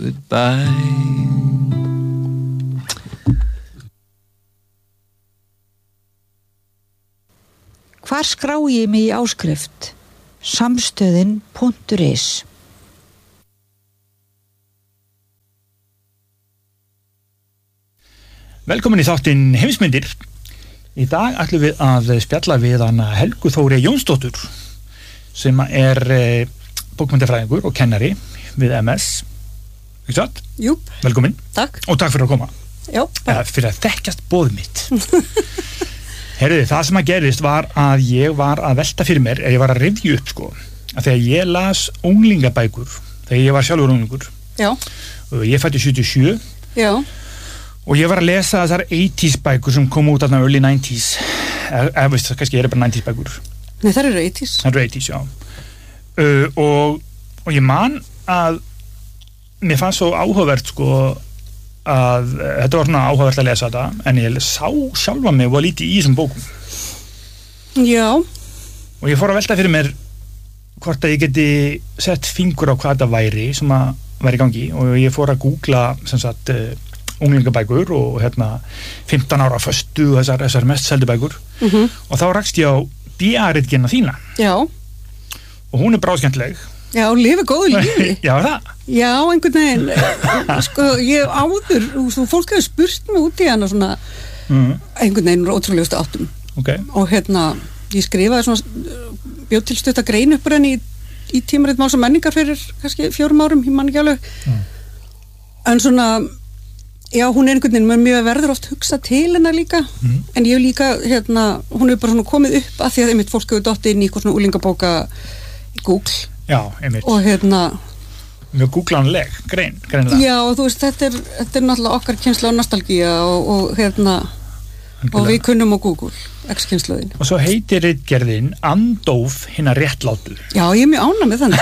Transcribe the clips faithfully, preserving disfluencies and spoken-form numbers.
goodbye. Hvar skrái ég mig í áskrift? Samstöðin punktur is. Velkomin í þáttinn Heimsmyndir. Í dag ætlum við að spjalla við hana Helgu Þóri Jónsdóttur sem er eh, bókmyndafræðingur og kennari við M S. Ekki satt? Jú. Velkomin. Takk. Og takk fyrir að koma. Já. Eða, fyrir að þekkjast boð mitt. Herriði, það sem að gerist var að ég var að velta fyrir mér, er ég var að rifja upp sko, að þegar ég las unglingabækur, þegar ég var sjálfur unglingur. Já. Og ég fæddi sjötíu og sjö. Já. Og ég var að lesa þessar eighties bækur sem kom út af það early nineties. Eða veist, kannski ég er bara nineties bækur. Nei, það eru eighties. Það eru eighties, já. Uh, og, og ég man að mér fannst svo áhugavert sko að uh, þetta var svona áhugavert að lesa þetta, en ég sá sjálfa mig og lítið í þessum bókum. Já. Og ég fór að velta fyrir mér hvort að ég geti sett fingur á hvað þetta væri sem að væri í gangi, og ég fór að googla sem sagt uh, unglingabækur og hérna fimmtán ára föstu og þessar, þessar mest seldu bækur. Mm-hmm. Og þá rakst ég á D A-ritgerðina þína. Já. Og hún er bráðskemmtileg. Já, lifi góðu lífi. Já, það? Já, einhvern veginn. Sko, ég áður, svo fólk hefur spurt mig út í hana svona mm. einhvern veginn ótrúlegustu áttum. Ok. Og hérna, ég skrifaði svona, bjóð til stutt að grein upp úr henni í, í tímarit Máls og menningar fyrir kannski fjórum árum, ég man ekki alveg. Mm. En svona, já, hún er einhvern veginn, mér mjög verður oft hugsa til hennar líka, mm. en ég hef líka, hérna, hún hefur bara svona komið upp að því að einmitt fólk hefur dottið inn í eitthvað svona úlingabóka í Google. Já, einmitt. Og hérna mjög googlanleg, grein, greinlega. Já, og þú veist, þetta er, þetta er náttúrulega okkar kynsla á nostalgía og, og hérna Angilega. Og við kunnum á Google, X-kynslaðin. Og svo heitir ritgerðin Andóf hinna réttlátu. Já, ég er mjög ánægð með þann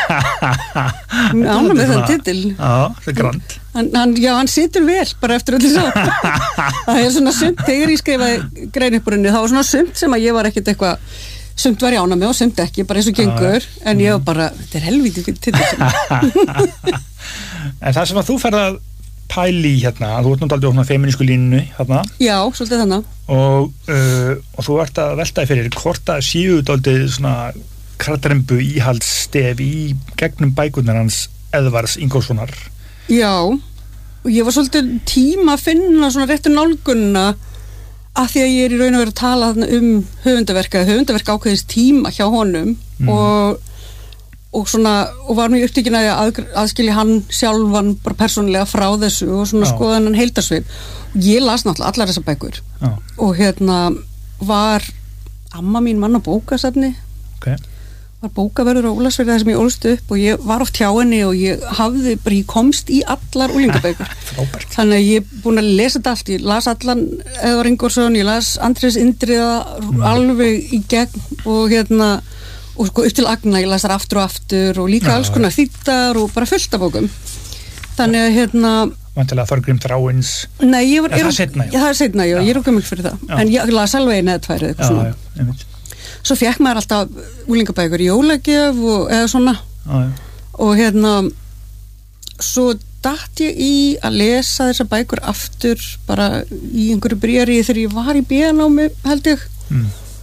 titil. Mjög ánægð með þann titil. Já, það er grand. Hann, hann, já, hann situr vel bara eftir öllu svo. Það er svona sumt, þegar ég skrifaði grein upp úr henni, það var svona sumt sem að ég var ekkert eitthvað, sumt var ég ánægð með og sumt ekki, bara eins og gengur, ah, en ég var bara, þetta er helvítið fyrir titil. En það sem að þú ferð að pæli hérna, þú ert náttúrulega á svona feminísku línu hérna. Já, svolítið þannig. Og, uh, og þú ert að veltaði fyrir hvort að séu dálítið svona kratarembu íhaldsstef í gegnum bækurnar hans Eðvarðs Ingólfssonar. Já, og ég var svolítið tíma að finna svona réttu nálgunna að því að ég er í raun og veru að tala um höfundaverka, höfundaverka ákveðins tíma hjá honum mm. og, og svona, og var mjög upptekin að að, aðskilja hann sjálfan bara persónulega frá þessu og svona skoða hann heildarsvið. Ég las náttúrulega allar þessar bækur. Já. Og hérna var amma mín mann á bókasafni. Okay. Var bókaverður á Ólafsfirði þar sem ég ólst upp og ég var oft hjá henni og ég hafði bara, ég komst í allar úlingabækur. Frábært. Þannig að ég er búin að lesa þetta allt, ég las allan Eðvarð Ingólfsson, ég las Andrés Indriða mm. alveg í gegn og hérna, og sko upp til agna, ég las þar aftur og aftur og líka ja, alls konar þýddar og bara fullt af bókum. Þannig að hérna Vantilega Þorgrím Þráins. Nei, ég var, er það setna, já. Það er setna, já, ég er gömul fyrir það. Já. En ég las alveg eina eða tvær eitthvað svona. Já, já, svo fekk maður alltaf úlingabækur í jólagjöf og eða svona ah, og hérna svo datt ég í að lesa þessar bækur aftur bara í einhverju bréfari þegar ég var í B-námi held ég mm.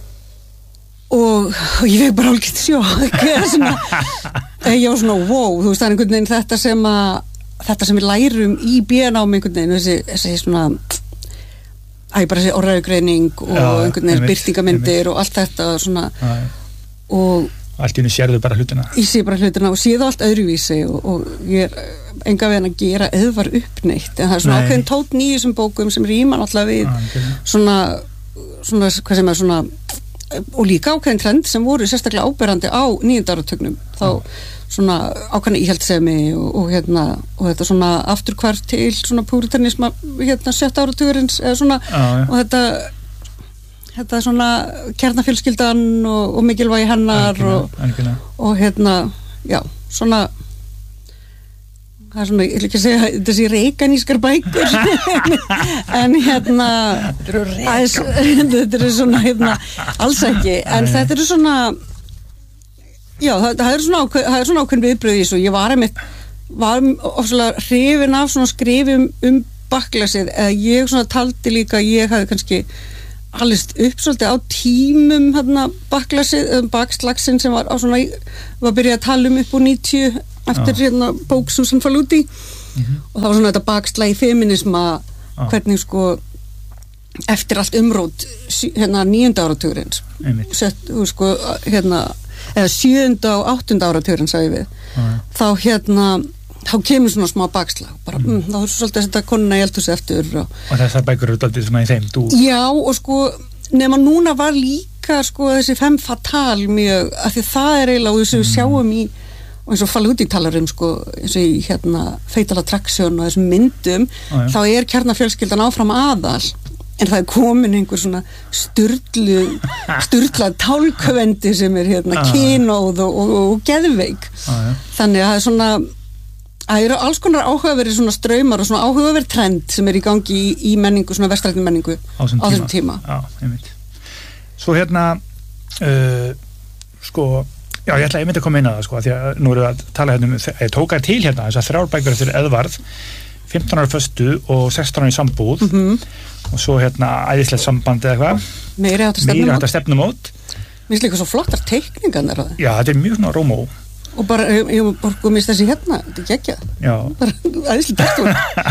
og, og ég fekk bara algjört sjokk svona, ég var svona wow, þú veist það er einhvern veginn þetta sem að þetta sem við lærum í B-námi einhvern veginn þessi, þessi svona æg bara þessi orðræðugreining og já, einhvern veginn birtingamindir og allt þetta svona já, og allt í henni sérðu bara hlutina ég sé bara hlutina og sé það allt öðruvísi og, og ég er enga veginn að gera Eðvarð uppneitt en það er svona Nei. ákveðin tónn í þessum bókum sem rýma náttúrulega við ah, okay. svona, svona, hvað sem er svona og líka ákveðin trend sem voru sérstaklega áberandi á níunda áratugnum þá ah. svona ákveðna íhaldssemi og, og hérna og þetta svona afturkvarf til svona púritanisma hérna sjötta áratugurins eða svona ah, og þetta þetta svona kjarnafjölskyldan og, og mikilvægi hennar og, og hérna já svona það er svona, ég vil ekki segja þessi reikanískar bækur en hérna þetta eru svona hérna alls ekki en þetta eru svona já, það, það er svona ákveð, það er svona ákveðin viðbröð í þessu, ég var einmitt var ofslega hrifin af svona skrifum um baklasið, eða ég svona taldi líka að ég hafði kannski allist upp svolítið á tímum hérna baklasið, bakslagsinn sem var á svona, var að byrja að tala um upp úr níutíu eftir hérna bók Susan Faludi mm-hmm. og það var svona þetta bakslag í feminisma ah. hvernig sko eftir allt umrót hérna níunda áratugurins sett, sko, hérna eða sjöunda og áttunda áratugurinn sagði við ah. þá hérna þá kemur svona smá bakslag bara, mm. Mm, þá er svolítið að setja konuna í eldhúsi eftir og, og þessar bækur eru daldið svona í þeim dú. Já, og sko nema núna var líka sko þessi femme fatale mjög, af því það er eiginlega og þess að við sjáum í, og eins og Faludi talar um sko, eins og í hérna Fatal Attraction og þessum myndum ah, þá er kjarnafjölskyldan áfram aðal en það er komin einhver svona sturlu sturlað tálkvendi sem er hérna ah, kynóð og, og, og geðveik ah, þannig að það er svona það eru alls konar áhugaverið svona straumar og svona áhugaverið trend sem er í gangi í, í menningu, svona vestrænni menningu á þessum tíma. Já, einmitt. Svo hérna uh, sko, já, ég ætla að ég myndi að koma inn að það sko, því að nú eru að tala hérna um, ég tók að til hérna þess að þrjár bækur eftir Eðvarð, fimmtán ára föstu og sextán ára í sambúð mm-hmm. og svo hérna æðislegt samband eða eitthvað. Meiri átt að stefnumót. Mér finnst líka svo flottar teikningar þar á það. Já, þetta er mjög svona rómó. Og bara, ég var bara komist þessi hérna, þetta er geggjað. Já. Bara, æðislega dættur.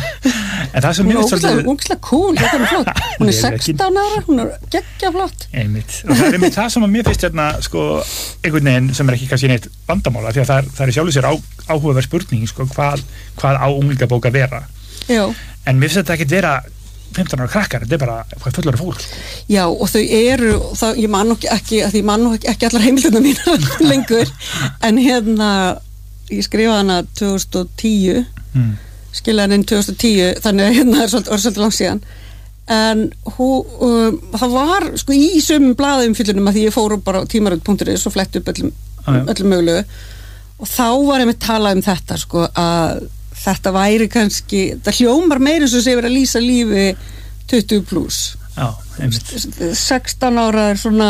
En það sem mér finnst svolítið... Hún er ógeðslega cool, þetta er flott. Hún er sextán ára, hún er geggjað flott. Einmitt. Og það er einmitt það sem að mér finnst hérna, sko, einhvern veginn sem er ekki kannski neitt vandamála, því að það er, það er sjálfur sér á, áhugaverð spurning, sko, hvað, hvað á unglingabók að vera. Já. En mér finnst þetta ekkert vera fimmtán ára krakkar, þetta er bara hvað fullara fólk. Já, og þau eru, það, ég man ekki, ekki, að ég man ekki, ekki allar heimildina mínar lengur, en hérna, ég skrifaði hana tvö þúsund og tíu, mm. skilaði hann inn tvö þúsund og tíu, þannig að hérna er svolítið, svolítið langt síðan, en hú, um, það var, sko, í sömum blaðumfyllunum að því ég fór bara á tímarit punktur is og flett upp öllum, ah, öllum mögulegu, og þá var ég með talað um þetta, sko, að þetta væri kannski, það hljómar meira eins og sé verið að lýsa lífi tuttugu pluss. Já, einmitt. sextán ára er svona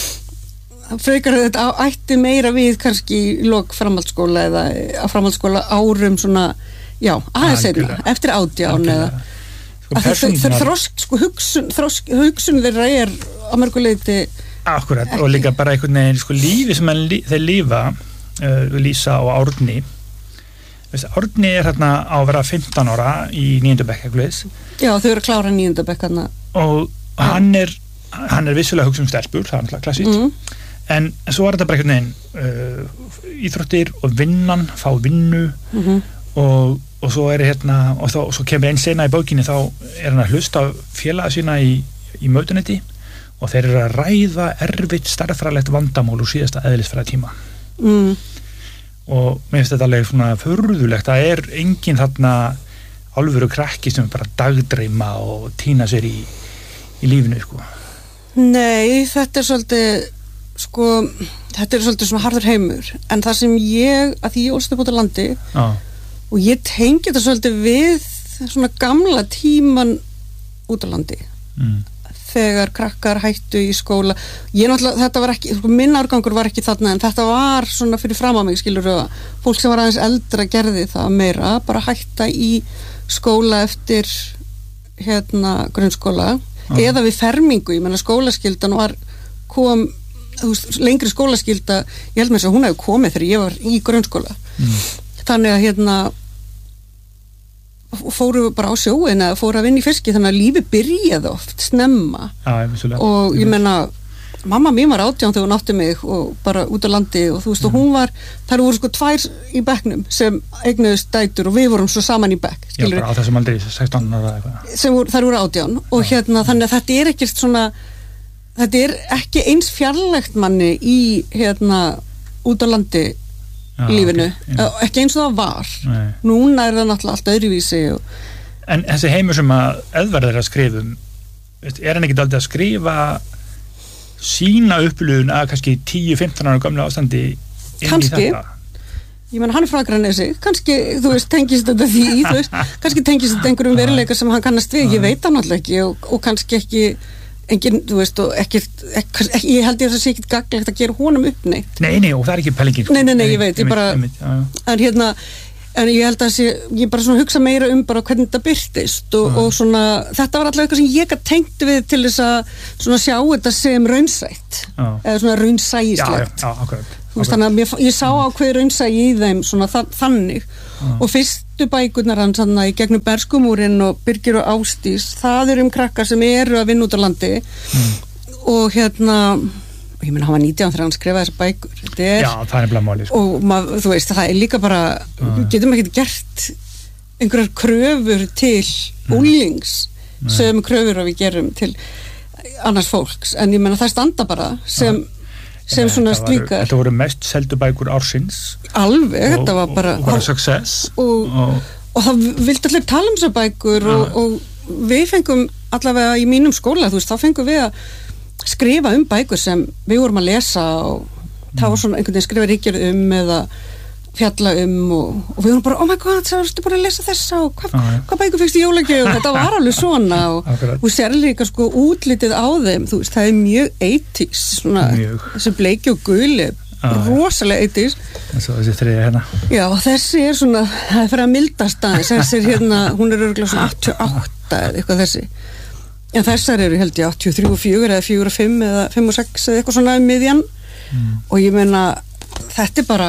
frekar þetta ætti meira við kannski í lok framhaldsskóla eða að framhaldsskóla árum svona, já, aðeins einna, eftir átján eða sko, það er þrosk, sko, hugsun, þrosk, hugsun þeirra er á mörguleiti Akkurat, ekki. Og líka bara einhvern veginn, sko, lífi sem þeir lífa, uh, Lísa og Árni Árni er hérna á að vera fimmtán ára í níunda bekk eitthvað. Já, þau eru að klára níunda bekk hérna. Og hann er hann er vissulega hugsa um stelpur, það er náttúrulega klassíkt mm. en svo er þetta bara einhvern veginn uh, íþróttir og vinnan, fá vinnu mm-hmm. og, og svo er hérna og, þá, og svo kemur einn sena í bókinni þá er hann að hlusta félaga sína í, í mötunetti og þeir eru að ræða erfitt starffræðilegt vandamál úr síðasta eðlisfræða tíma mm. og mér finnst þetta alveg svona furðulegt, það er engin þarna alvöru krakki sem bara dagdreima og týna sér í, í lífinu sko. Nei, þetta er svolítið sko, þetta er svolítið svona harður heimur, en það sem ég að því ég ólst upp út á landi ah. og ég tengi þetta svolítið við svona gamla tíman út á landi mm. þegar krakkar hættu í skóla ég náttúrulega, þetta var ekki, sko, minn árgangur var ekki þarna en þetta var svona fyrir fram á mig skilur að fólk sem var aðeins eldra gerði það meira, bara hætta í skóla eftir hérna grunnskóla ah. eða við fermingu, ég menna skólaskyldan var kom, þú veist, lengri skólaskylda ég held með þess að hún hefði komið þegar ég var í grunnskóla mm. þannig að hérna fóru bara á sjóin eða fóru að vinna í fiski þannig að lífi byrjaði oft snemma ja, og ég menna mamma mín var átján þegar hún átti mig og bara út á landi og þú veist og hún var þar voru sko tvær í bekknum sem eignuðust dætur og við vorum svo saman í bekk Já, bara á þessum aldrei sextán ára eitthvað sem voru, þar voru átján og Já. hérna þannig að þetta er ekkert svona þetta er ekki eins fjarlægt manni í hérna út á landi Já, lífinu, okay, ekki eins og það var Nei. Núna er það náttúrulega allt öðruvísi og... En þessi heimur sem að Eðvarð er að skrifa um er hann ekki dálítið að skrifa sína upplifun að kannski tíu til fimmtán ára gamla ástandi inn kannski, í þetta ég menn hann er frá Akranesi kannski, þú veist, tengist þetta því þú veist, kannski tengist þetta einhverjum veruleika sem hann kannast við, ég veit hann náttúrulega ekki og, og kannski ekki engin, þú veist, og ekkert ekki, ég held ég að það sé ekkert gagnlegt að gera honum upp neitt Nei, nei, og það er ekki pælingin Nei, nei, nei, ég veit, ég bara einmitt, já, já. en hérna, en ég held að sé, ég bara svona hugsa meira um bara hvernig þetta byrtist og, og svona, þetta var alltaf eitthvað sem ég gat tengt við til þess að svona sjá þetta sem raunsætt Já. eða svona raunsæislegt Já, já, akkurat. Þú veist, þannig að mér, ég sá ákveði raunsæi í þeim svona þa þannig Já. og fyrstu bækurnar hans þannig í gegnum Berskumúrin og Birgir og Ásdís, það eru um krakkar sem eru að vinna út á landi mm. og hérna og ég meina hann var nítján þegar hann skrifaði þessar bækur þetta er, Já, það er nefnilega máli sko. og mað, þú veist, það er líka bara við getum ekki gert einhverjar kröfur til úlings sem kröfur að við gerum til annars fólks, en ég meina það standa bara sem, sem Nei, svona þetta slíkar Þetta voru mest seldu bækur ársins alveg, og, þetta var bara og, og bara success og, og, og það vildi allir tala um þessar bækur og, og við fengum allavega í mínum skóla, þú veist, þá fengum við að skrifa um bækur sem við vorum að lesa og það var svona einhvern veginn skrifa ríkjur um eða fjalla um og, og við vorum bara, oh my god, það ertu bara að lesa þessa og hvað ah, ja. hva bækur fyrst í jólagjöf og þetta var alveg svona og þú sér líka sko útlitið á þeim, þú veist, það er mjög eighties, svona, mjög. þessi bleiki og guli ah, rosalega eighties Þessi, þessi þriði hérna Já, þessi er svona, það er fyrir að mildast aðeins, þessi er hérna, hún er örugglega svona áttatíu og átta eða eitthvað þessi en þessar eru held ég áttatíu og þrjú og fjögur eða fjögur og fimm eða fimm og sex eða eitthvað svona um miðjan mm. og ég meina þetta er bara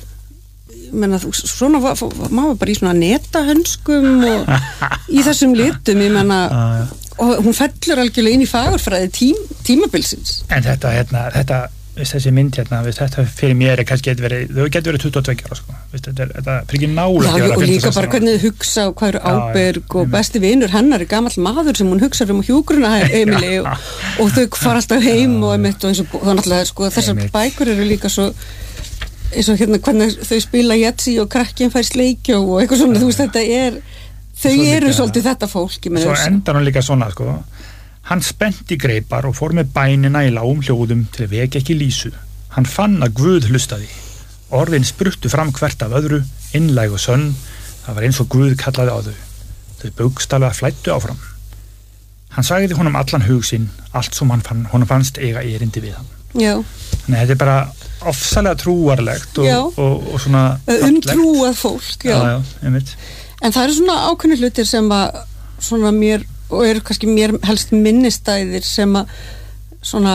ég meina svona var, maður bara í svona netahönskum og í þessum litum ég meina ah, ja. og hún fellur algjörlega inn í fagurfræði tím, tímabilsins En þetta, hérna, þetta þessi mynd hérna, við, þetta fyrir mér er kannski getur verið, þau getur verið tuttugu og tvö ára sko. Vist, þetta, er, þetta fyrir ekki nála Já, og líka bara hvernig þau hugsa og hvað eru ábyrg og besti vinur hennar er gamall maður sem hún hugsar um hjúgruna heimili og, og þau fara alltaf heim og, og eins og það náttúrulega sko, þessar bækur eru líka svo eins og hérna hvernig þau spila jetsi og krakkinn fær sleikjó og eitthvað svona, þú veist þetta er þau svo eru líka, svolítið þetta fólk Svo endar hún líka svona sko Hann spennti greipar og fór með bænina í lágum hljóðum til að vekja ekki Lísu. Hann fann að Guð hlustaði. Orðin spruttu fram hvert af öðru, innlæg og sönn. Það var eins og Guð kallaði á þau. Þau bókstaflega flæddu áfram. Hann sagði honum allan hug sinn, allt sem hann fann, honum fannst eiga erindi við hann. Já. Þannig að þetta er bara ofsalega trúarlegt og, og, og, og svona umtrúað fólk, já. Já, já, einmitt. En það eru svona ákveðnir hlutir sem að svona mér og eru kannski mér helst minnistæðir sem að svona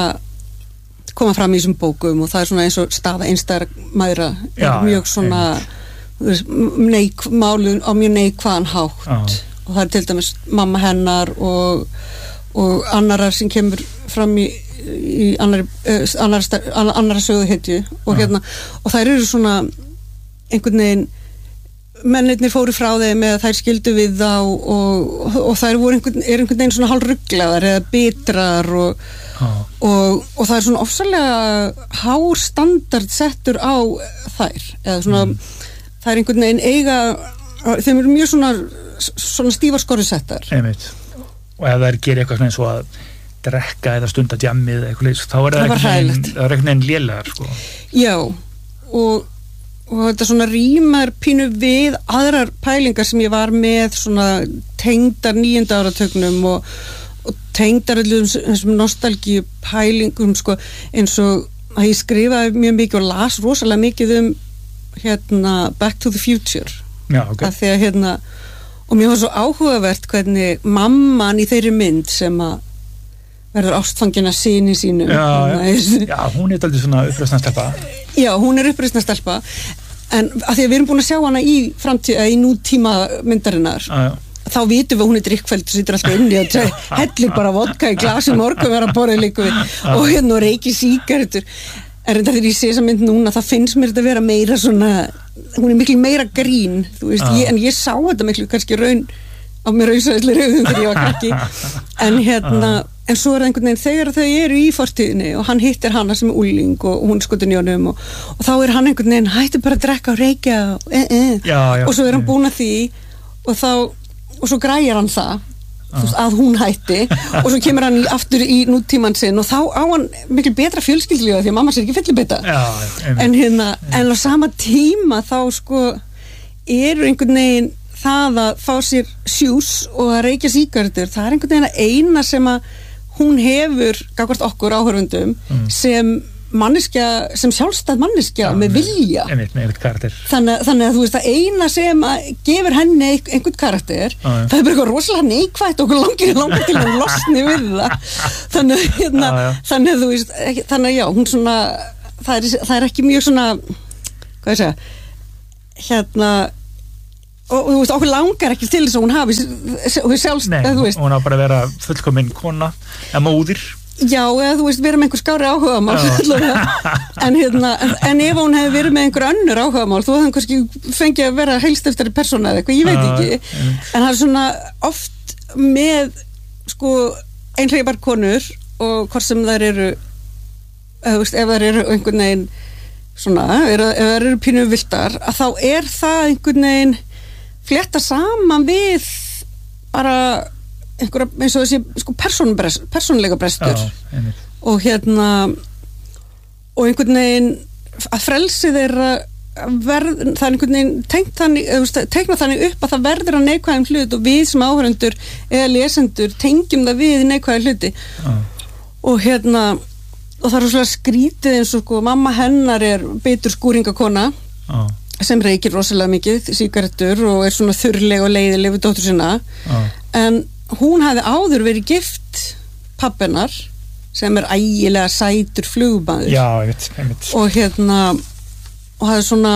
koma fram í þessum bókum og það er svona eins og staða einstæðra mæðra er já, mjög svona neik, málun á mjög neikvæðan hátt já. Og það er til dæmis mamma hennar og, og annarar sem kemur fram í, í annari, annara, annara sögu hetju og já. Hérna og þær eru svona einhvern veginn mennirnir fóru frá þeim eða þær skildu við þá og, og, og þær voru einhvern, er einhvern veginn svona hálfrugglaðar eða bitrar og, ah. og, og það er svona ofsalega hár standard settur á þær eða svona mm. það er einhvern veginn eiga þeim eru mjög svona, svona stífar skorrisettar Einmitt. Og ef þær gerir eitthvað eins og að drekka eða stunda djammið eitthvað þá er það einhvern veginn lélegar sko. Já og og þetta svona rýmar pínu við aðrar pælingar sem ég var með svona tengdar níunda áratögnum og, og tengdar öllum þessum nostalgíu pælingum sko, eins og að ég skrifaði mjög mikið og las rosalega mikið um hérna Back to the Future Já, okay. að því að hérna og mér var svo áhugavert hvernig mamman í þeirri mynd sem að verður ástfangin að syni sínum já, já. já, hún er aldrei svona uppreisnarstelpa Já, hún er uppreisnarstelpa en að því að við erum búin að sjá hana í framtíð í nútíma myndarinnar já, já. Þá vitum við að hún er drikkfæld og situr alltaf inni og hellir bara vodka í glasi morgun vera að borða líka við og hérna og reiki sígarettur en þetta þegar ég sé þessa mynd núna þá finnst mér þetta að vera meira svona hún er miklu meira grín þú veist, ég, en ég sá þetta miklu kannski raun á mér auðsæðilega rauðum þegar ég var krakki en hérna en svo er einhvern veginn þegar þau eru í fortíðinni og hann hittir hana sem er úling og hún skotur njónum og, og þá er hann einhvern veginn hættu bara að drekka og reykja og, eh, eh. Já, já, og svo er hann búin að því og þá og svo græjar hann það veist, að hún hætti og svo kemur hann í, aftur í nútíman sinn og þá á hann miklu betra fjölskyldlífa því að mamma sér ekki fyllibita en hérna en á sama tíma þá sko eru einhvern veginn það að fá sér sjús og að reykja sígarettur það er einhvern veginn að eina sem að hún hefur gagnvart okkur áhorfundum mm. sem manneskja sem sjálfstæð manneskja já, með vilja einmitt, með einhvern karakter þannig, þannig að þú veist að eina sem að gefur henni einhvern karakter já, það er bara eitthvað rosalega neikvætt og langir langir til að losni við það þannig, hérna, já, já. þannig að þú veist þannig að já, hún svona það er, það er ekki mjög svona hvað ég segja hérna og þú veist, okkur langar ekki til þess að hún hafi sjálfstæð Nei, þú veist hún á bara að vera fullkomin kona eða móðir Já, eða þú veist, verið með einhver skári áhugamál en, hérna, en, en ef hún hefði verið með einhver önnur áhugamál þú hefði kannski fengið að vera heilst eftir persóna eða eitthvað, ég veit ekki uh, en það er svona oft með sko einhleipar konur og hvort sem þær eru eða þú veist, ef þær eru einhvern veginn svona, er, ef þær eru pínu vildar að þá er það einhvern veginn fletta saman við bara einhverja, eins og þessi sko persónulega brestur Já, og hérna og einhvern veginn að frelsi þeirra verð, það er einhvern veginn tengt þannig, teikna þannig upp að það verður að neikvæðum hlut og við sem áhörendur eða lesendur tengjum það við neikvæða hluti Já. og hérna og það er svona skrítið eins og sko, mamma hennar er bitur skúringakona Já. sem reykir rosalega mikið sígarettur og er svona þurrleg og leiðileg við dóttur sína Já. en hún hafði áður verið gift pabbenar sem er ægilega sætur flugmaður Já, ég veit, ég veit. og hérna og hafði svona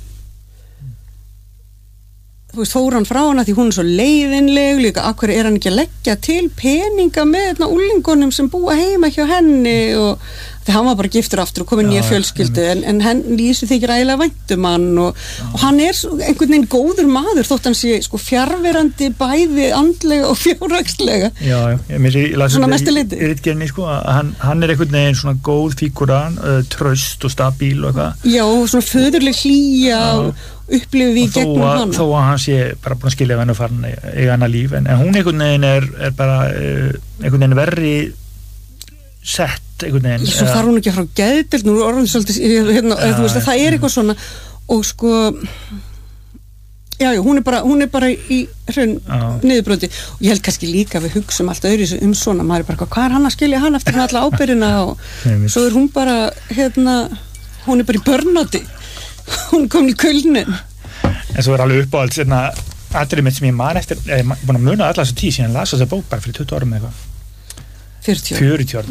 þú veist, fór hann frá hana því hún er svo leiðinleg líka, akkur er hann ekki að leggja til peninga með þarna úlingunum sem búa heima hjá henni og því hann var bara giftur aftur og komið nýja fjölskyldu en, en hann lýsi þykir ægilega vænt um hann og, og hann er einhvern veginn góður maður þótt hann sé sko fjarverandi bæði andlega og fjárhagslega Já, já, ég mér ég las svona mestu liti í ritgerðinni sko að hann, hann er einhvern veginn svona góð fígúra, uh, traust og stabíl og eitthvað Já, svona föðurleg hlýja og upplifið við gegnum hann þó að hann sé bara búin að skilja henni og farin eiga hana líf en, en hún einhvern veginn er, er bara uh, einhvern veginn verri sett einhvern veginn Svo þarf hún ekki frá geðdeild nú orðin svolítið hérna, ja, þú veist að það er eitthvað svona og sko já, já, hún er bara, hún er bara í hraun niðurbroti og ég held kannski líka við hugsum allt öðru um svona maður er bara, hvað er hann að skilja hann eftir alla ábyrjuna og svo er hún bara hérna, hún er bara í börnati hún kom í kulnin en svo er alveg uppáhalds hérna, atriði mitt sem ég man eftir ég er búin að muna alla þessu tíð síðan lasa þessa bók bara fyrir tuttugu árum eða eitthvað fjörutíu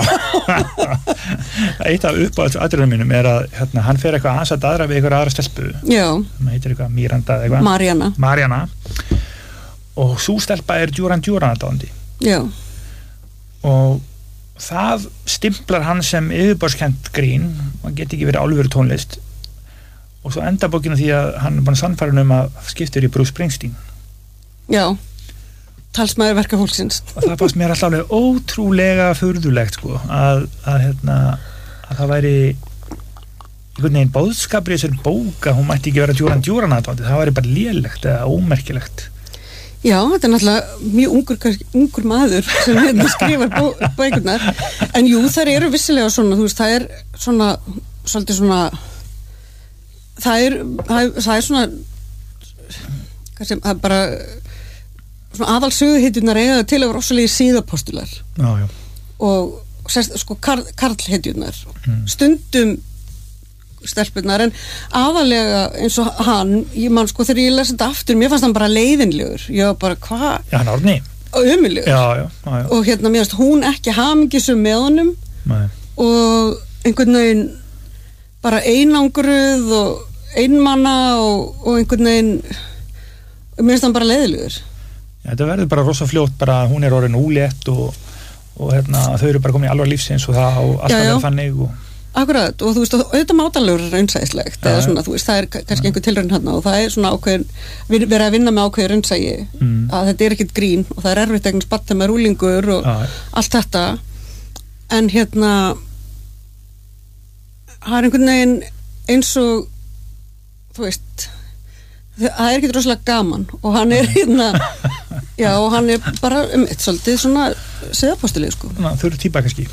eitt af uppáhalds atriðum mínum er að hérna, hann fer eitthvað aðeins að aðra við eitthvað aðra stelpu það heitir eitthvað Miranda eitthvað Mariana. Mariana og sú stelpa er Duran Duran aðdáandi já og það stimplar hann sem yfirborðskennt grín hann geti ekki verið alvöru tónlist og svo enda bókinu því að hann er bara sannfærinn um að skiptur í Bruce Springsteen já talsmaður verkafólksins og það fannst mér alltaf alveg ótrúlega furðulegt sko að, að, hérna, að það væri einhvern veginn boðskapur í þessari bók að hún mætti ekki vera Duran Duran aðdáandi það væri bara lélegt eða ómerkilegt Já, þetta er náttúrulega mjög ungur, ungur maður sem hérna skrifar bó, bækurnar en jú, þær eru vissilega svona þú veist, það er svona svolítið svona það er, það er svona kannski, það er bara svona aðal söguhetjurnar eiga til að vera rosalega síðapostular já, já. og sérst, sko karl, karlhetjurnar mm. stundum stelpunar en aðalega eins og hann ég man sko þegar ég lesi þetta aftur mér fannst hann bara leiðinlegur ég var bara hvað já hann orðni ömulegur já, já, já, já. og hérna mér fannst hún ekki hamingjusum með honum Nei. og einhvern veginn bara einangruð og einmanna og, og einhvern veginn mér finnst hann bara leiðilegur Já, þetta verður bara rosa fljótt bara hún er orðin úlétt og, og hérna, þau eru bara komin í alvar lífsins og það og alltaf verður þannig og... Akkurat, og þú veist, auðvitað mátalegur er raunsæðislegt eða svona, þú veist, það er kannski einhver tilraun hérna og það er svona ákveðin, við verðum að vinna með ákveðin raunsægi, mm. að þetta er ekkit grín og það er erfitt eigin spatta með rúlingur og ja. allt þetta en hérna það er einhvern veginn eins og þú veist það er ekkit rosalega gaman og hann er hérna já og hann er bara um eitt svolítið svona siðapostileg sko þau eru típa kannski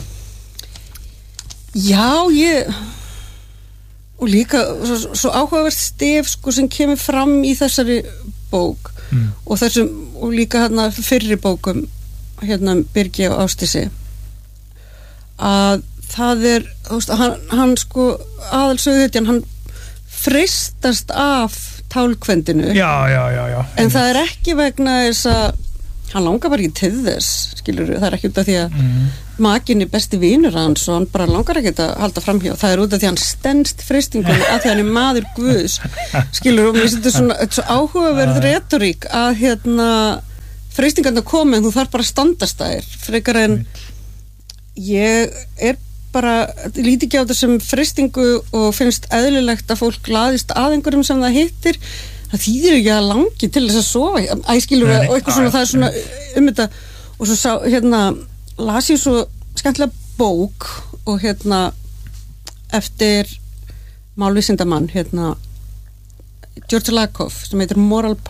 já ég og líka svo, svo áhugavert stef sko sem kemur fram í þessari bók mm. og þessum og líka hérna fyrri bókum hérna Birgi og Ásdísi að það er, þú veist, hann, hann sko aðalsauðhetjan, hann freistast af tálkvendinu já, já, já, já en það er ekki vegna þess að hann langar bara ekki til þess, skilur það er ekki út af því að mm. makinn er besti vinur hans og hann bara langar ekki að halda framhjá, það er út af því að hann stendst freistingunni að því hann er maður Guðs skilur, og mér finnst þetta svona þetta svo áhugaverð retorík að hérna freistingarna komi en þú þarf bara að standast þær frekar en ég er bara líti ekki á þetta sem freistingu og finnst eðlilegt að fólk laðist að einhverjum sem það hittir það þýðir ekki að langi til þess að sofa æskilur og eitthvað svona það er svona um þetta og svo sá, hérna las ég svo skemmtilega bók og hérna eftir málvísindamann hérna George Lakoff sem heitir Moral